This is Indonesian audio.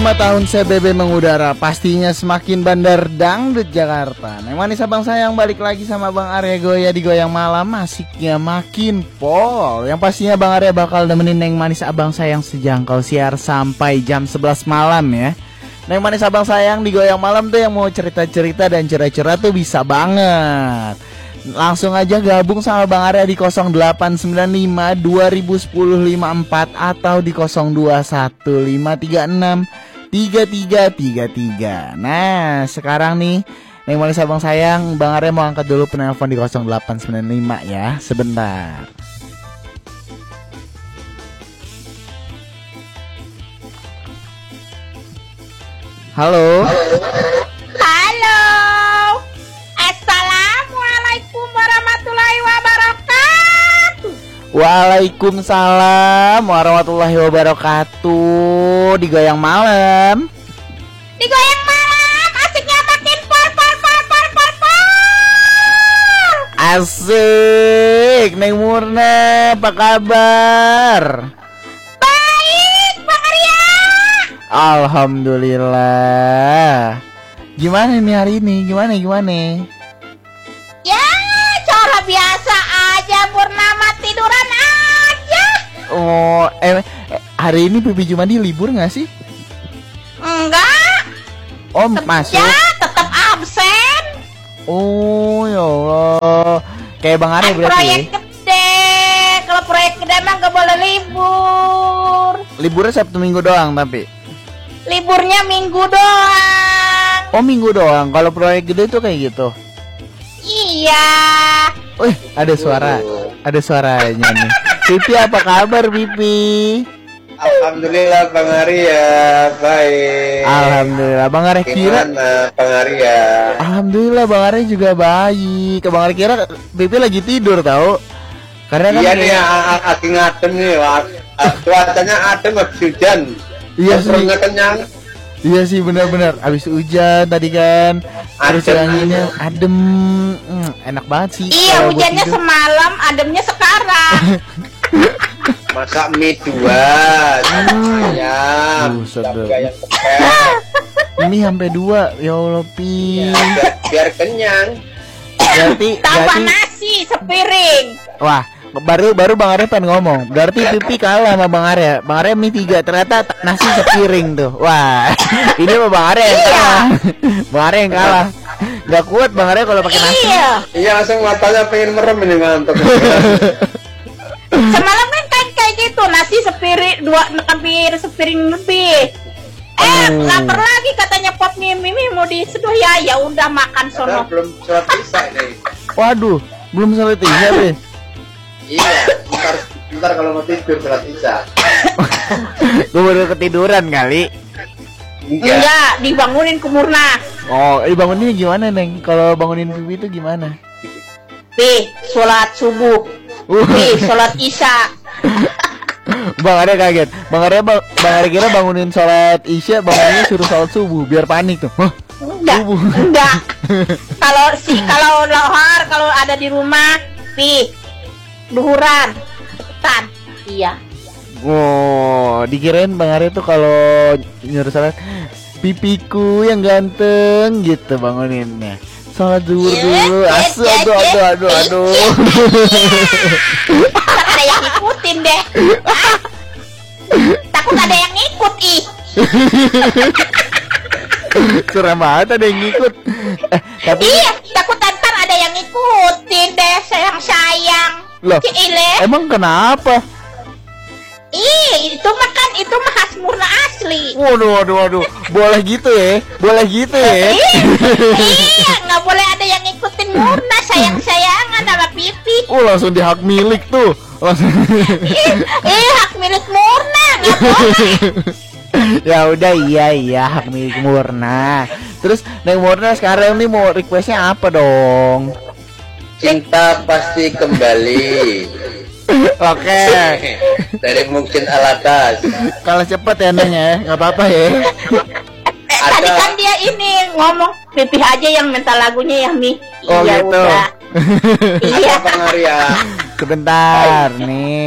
tahun CBB mengudara, pastinya semakin bandar dangdut Jakarta. Neng manis abang sayang balik lagi sama Bang Arya Goya di Goyang Malam, asiknya makin pol. Yang pastinya Bang Arya bakal nemenin Neng manis abang sayang sejangkau siar sampai jam 11 malam ya. Neng manis abang sayang di Goyang Malam tuh yang mau cerita-cerita dan cerita-cerita tuh bisa banget. Langsung aja gabung sama Bang Arya di 0895 2010 54 atau di 021536 3333. Nah, sekarang nih Neng manis abang sayang, Bang Arya mau angkat dulu penelpon di 0895 ya. Sebentar. Halo. Halo. Assalamualaikum warahmatullahi wabarakatuh. Waalaikumsalam warahmatullahi wabarakatuh. Di Goyang Malam. Di Goyang Malam, asiknya makin por. Asik, Neng Murna, apa kabar? Baik, Bang Arya. Alhamdulillah. Gimana nih hari ini? Gimana? Ya, cara biasa aja, Purnama tiduran aja. Oh, hari ini Pipi Jumadi libur nggak sih? Enggak. Oh, masuk. Ya, tetap absen. Oh, ya Allah. Kayak Bang Arya berarti. Proyek gede. Kalau proyek gede mah nggak boleh libur. Liburnya Sabtu Minggu doang tapi. Liburnya Minggu doang. Oh, Minggu doang. Kalau proyek gede itu kayak gitu. Iya. Wih, ada suaranya nih. Pipi apa kabar, Pipi? Alhamdulillah Bang Arya, baik. Alhamdulillah, Bang Arya kira. Gimana Bang Arya? Alhamdulillah, Bang Arya juga baik. Bang Arya kira Pipi lagi tidur tahu. Karena Iya kan nih, lagi ngadem nih, cuacanya adem habis hujan. Iya sih. Perutnya kenyang. Iya sih, benar-benar. Habis hujan tadi kan. Terus anginnya adem. Enak banget sih. Iya, hujannya semalam, ademnya sekarang. Masak mie 2 ayam. Buset, Tapi Bro. ayam geprek. Ini sampai 2. Ya Allah, Pi. Ya, biar kenyang. Tambah nasi sepiring. Wah, baru Bang Arya pengen ngomong. Berarti Pipi kalah sama Bang Arya. Bang Arya mie 3, ternyata nasi sepiring tuh. Wah, ini mah Bang Arya yang kalah. Bang Arya yang kalah. Gak kuat Bang Arya kalau pakai nasi. Iya, langsung matanya pengen merem ini ngantuk. Semalam kan kayak gitu, nasi sepiring, hampir sepiring lebih. Lapar lagi katanya Pop Mimi mau diseduh ya udah makan sono. Belum sholat isya nih. Waduh, belum sholat isya deh. Iya, ntar kalau mau tidur sholat isya. Gue baru ketiduran kali. Enggak, dibangunin ke Murna. Oh, banguninnya gimana, Neng? Kalau bangunin Pipi itu gimana? Sholat subuh. Sholat isya. Bang Arya kaget. Bang Arya kira bangunin sholat isya, bangunnya suruh sholat subuh biar panik tuh. Hah? Enggak. Kalau lohar, kalau ada di rumah, duhuran. Tan. Iya. Wow, dikirain Bang Arya tuh kalau nyuruh sholat, pipiku yang ganteng gitu banguninnya. Sholat zuhur dulu. Aduh. Ada yang ngikutin deh. Takut ada yang ngikut ih. Serem banget ada yang ngikut. Tapi Iya, takut ntar ada yang ngikutin deh, sayang. loh, emang kenapa? Itu mah khas Murna asli. Waduh. Boleh gitu ya? Iya, nggak boleh ada yang ngikutin Murna, sayang-sayangan sama Pipi. Langsung di hak milik tuh. Hak milik Murna, nggak boleh. Ya udah, iya hak milik Murna. Terus Neng Murna sekarang nih mau requestnya apa dong? Cinta pasti kembali. Oke. Dari Mungkin Alatas. Kalau cepet ya Neng ya, nggak apa-apa ya. Tadi kan dia ini ngomong Pipi aja yang minta lagunya ya Mi. Oh Iya gitu. udah. Iya. Bang Arya. Sebentar nih.